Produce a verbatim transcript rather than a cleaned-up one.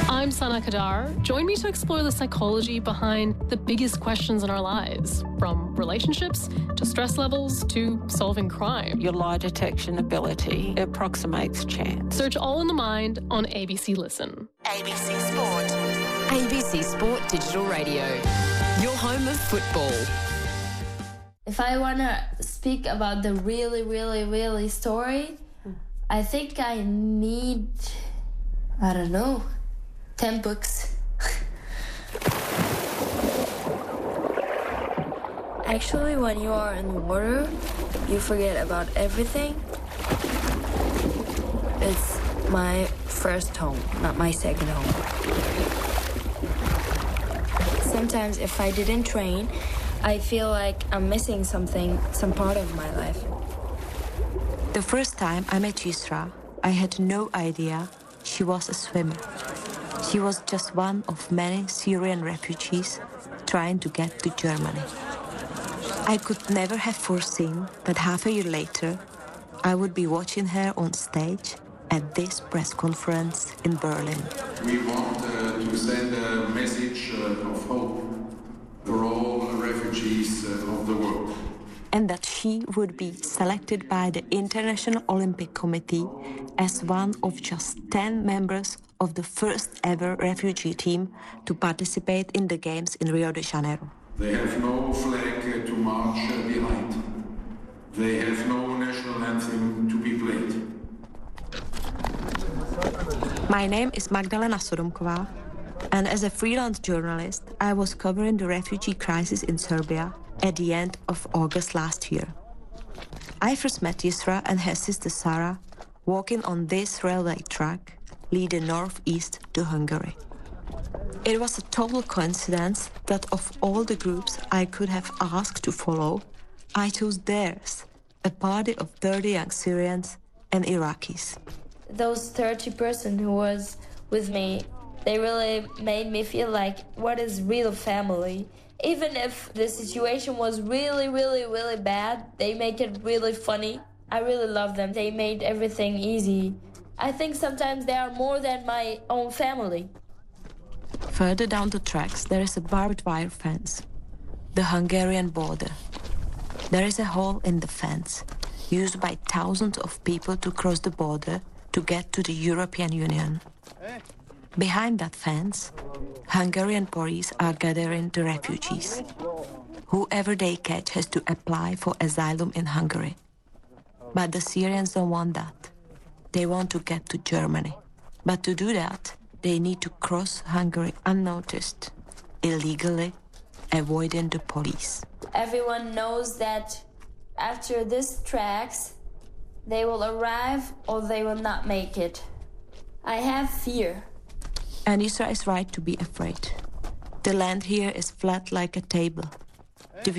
I'm Sana Kadar. Join me to explore the psychology behind the biggest questions in our lives, from relationships to stress levels to solving crime. Your lie detection ability approximates chance. Search All in the Mind on A B C Listen. A B C Sport. A B C Sport Digital Radio. Your home of football. If I want to speak about the really, really, really story, I think I need, I don't know, ten books. Actually, when you are in the water, you forget about everything. It's my first home, not my second home. Sometimes if I didn't train, I feel like I'm missing something, some part of my life. The first time I met Yusra, I had no idea she was a swimmer. She was just one of many Syrian refugees trying to get to Germany. I could never have foreseen that half a year later, I would be watching her on stage at this press conference in Berlin. We want uh, to send a message uh, of hope for all refugees uh, of the world. And that she would be selected by the International Olympic Committee as one of just ten members of the first ever refugee team to participate in the Games in Rio de Janeiro. They have no flag uh, to march uh, behind. They have no national anthem to be played. My name is Magdalena Sodomková, and as a freelance journalist, I was covering the refugee crisis in Serbia at the end of August last year. I first met Yusra and her sister Sarah walking on this railway track leading northeast to Hungary. It was a total coincidence that of all the groups I could have asked to follow, I chose theirs, a party of thirty young Syrians and Iraqis. Those thirty person who was with me, they really made me feel like what is real family. Even if the situation was really, really, really bad, they make it really funny. I really love them. They made everything easy. I think sometimes they are more than my own family. Further down the tracks, there is a barbed wire fence, the Hungarian border. There is a hole in the fence, used by thousands of people to cross the border to get to the European Union. Behind that fence, Hungarian police are gathering the refugees. Whoever they catch has to apply for asylum in Hungary. But the Syrians don't want that. They want to get to Germany. But to do that, they need to cross Hungary unnoticed, illegally, avoiding the police. Everyone knows that after this tracks, they will arrive or they will not make it. I have fear. And Yusra is right to be afraid. The land here is flat like a table.